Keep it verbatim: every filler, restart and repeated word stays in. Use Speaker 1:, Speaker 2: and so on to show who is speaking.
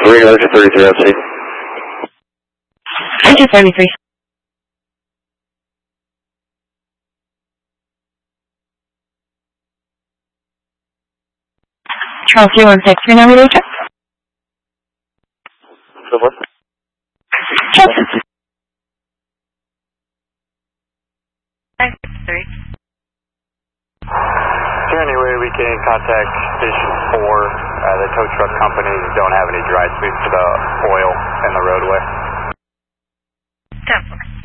Speaker 1: regular to thirty-three F C.
Speaker 2: I two thirty-three. Charles three one six, your number there, check.
Speaker 1: So what?
Speaker 2: Check.
Speaker 3: nine six three.
Speaker 4: Is there any way we can contact Station four, uh, the tow truck company, don't have any dry sweep for the oil in the roadway?
Speaker 3: ten four.